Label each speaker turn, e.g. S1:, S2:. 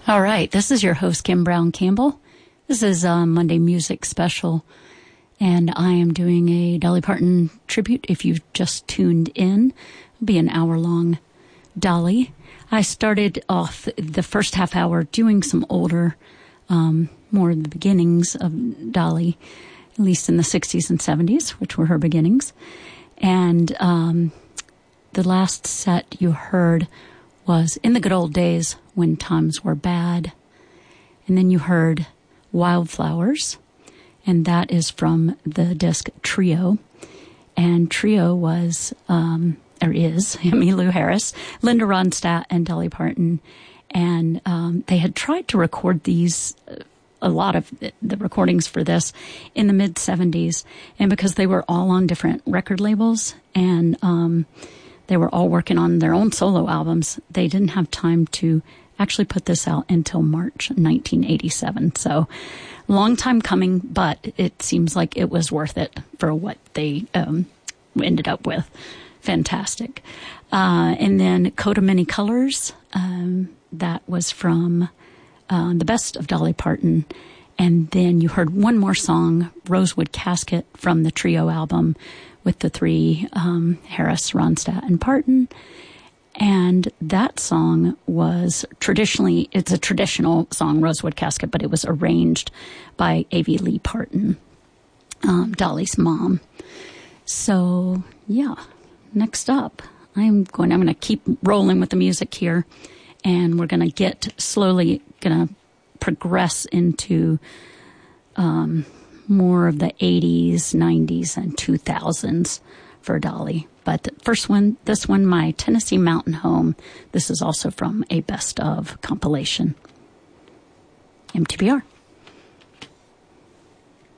S1: All right, this is your host, Kim Brown Campbell. This is a Monday Music Special, and I am doing a Dolly Parton tribute. If you've just tuned in, it'll be an hour-long Dolly. I started off the first half hour doing some older, more of the beginnings of Dolly, at least in the 60s and 70s, which were her beginnings. And the last set you heard was In the Good Old Days When Times Were Bad. And then you heard Wildflowers, and that is from the disc Trio. And Trio was, or is, Emmylou Harris, Linda Ronstadt, and Dolly Parton. And they had tried to record these, a lot of the recordings for this in the mid-70s. And because they were all on different record labels and they were all working on their own solo albums, they didn't have time to actually put this out until March 1987. So long time coming, but it seems like it was worth it for what they ended up with. Fantastic. And then Coat of Many Colors, that was from the best of Dolly Parton. And then you heard one more song, Rosewood Casket, from the Trio album with the three, Harris, Ronstadt, and Parton. And that song was it's a traditional song, Rosewood Casket, but it was arranged by Avie Lee Parton, Dolly's mom. So, yeah, next up, I'm going to keep rolling with the music here, and we're going to slowly progress into more of the 80s, 90s, and 2000s for Dolly. But this one, My Tennessee Mountain Home, this is also from a best of compilation. MTBR.